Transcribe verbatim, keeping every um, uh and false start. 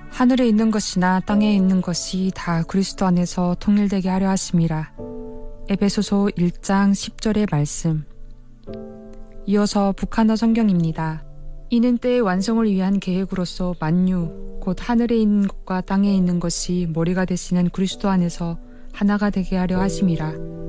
하늘에 있는 것이나 땅에 있는 것이 다 그리스도 안에서 통일되게 하려 하심이라. 에베소서 일 장 십 절의 말씀. 이어서 북한어 성경입니다. 이는 때의 완성을 위한 계획으로서 만유, 곧 하늘에 있는 것과 땅에 있는 것이 머리가 되시는 그리스도 안에서 하나가 되게 하려 하심이라.